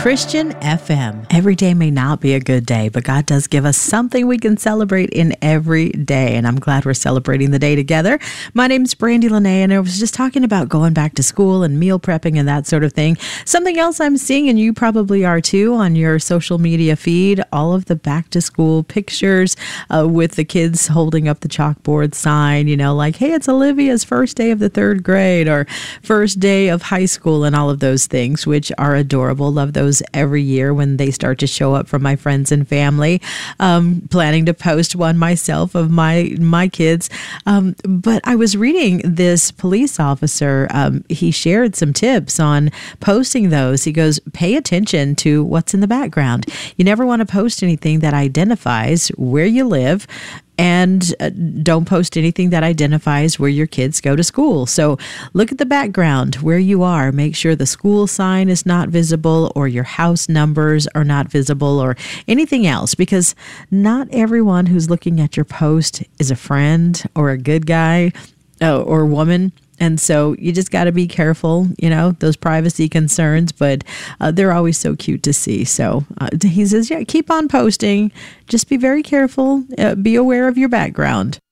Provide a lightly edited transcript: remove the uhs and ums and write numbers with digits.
Christian FM. Every day may not be a good day, but God does give us something we can celebrate in every day. And I'm glad we're celebrating the day together. My name's Brandy Lene, and I was just talking about going back to school and meal prepping and that sort of thing. Something else I'm seeing, and you probably are too, on your social media feed, all of the back to school pictures with the kids holding up the chalkboard sign, you know, like, hey, it's Olivia's first day of the third grade or first day of high school and all of those things, which are adorable. Love those every year when they start to show up from my friends and family. Planning to post one myself of my kids. But I was reading this police officer. He shared some tips on posting those. He goes, pay attention to what's in the background. You never want to post anything that identifies where you live, and don't post anything that identifies where your kids go to school. So look at the background, where you are. Make sure the school sign is not visible or your house numbers are not visible or anything else, because not everyone who's looking at your post is a friend or a good guy or woman. And so you just got to be careful, you know, those privacy concerns, but they're always so cute to see. So he says, yeah, keep on posting. Just be very careful. Be aware of your background.